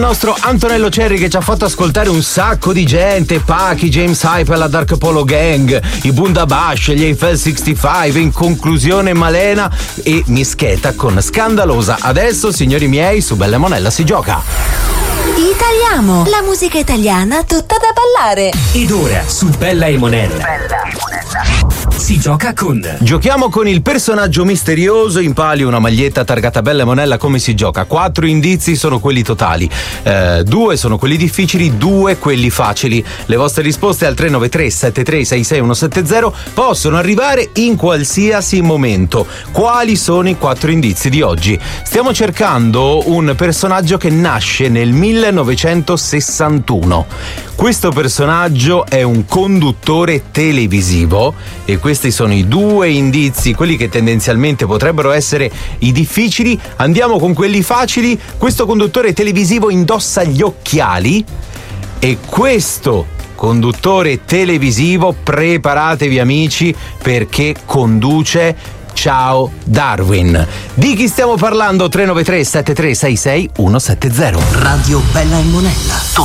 Il nostro Antonello Cerri che ci ha fatto ascoltare un sacco di gente, Pachi, James Hype, la Dark Polo Gang, i Bundabash, gli Eiffel 65, in conclusione Malena e Mischeta con Scandalosa. Adesso, signori miei, su Bella e Monella si gioca. Italiamo, la musica italiana tutta da ballare. Ed ora su Bella e Monella si gioca con. Giochiamo con il personaggio misterioso. Impali una maglietta targata Bella e Monella. Come si gioca? 4 indizi sono quelli totali, 2 sono quelli difficili, 2 quelli facili. Le vostre risposte al 393 7366 170 possono arrivare in qualsiasi momento. Quali sono i 4 indizi di oggi? Stiamo cercando un personaggio che nasce nel 1961. Questo personaggio è un conduttore televisivo e questi sono i 2 indizi, quelli che tendenzialmente potrebbero essere i difficili. Andiamo con quelli facili. Questo conduttore televisivo indossa gli occhiali e questo conduttore televisivo, preparatevi amici, perché conduce Ciao Darwin. Di chi stiamo parlando? 393 7366 170. Radio Bella e Monella.